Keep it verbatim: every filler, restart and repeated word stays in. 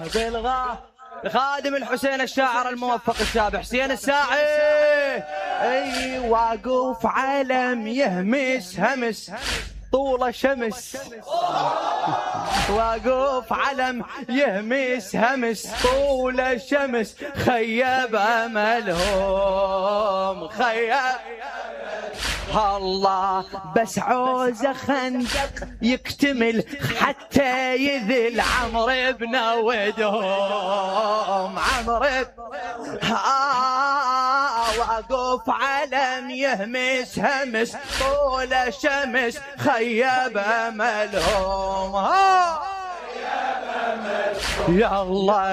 بالغا خادم الحسين الشاعر الموفق الشاب حسين الساعي. اي واقف علم يهمس همس طول شمس، واقف علم يهمس همس طول شمس، خيب املهم خيب الله. بس عوزه خندق يكتمل حتى يذل عمرو بن ودهم عمرو آه واقف علم يهمس همس طول شمس، خيب املهم يا الله.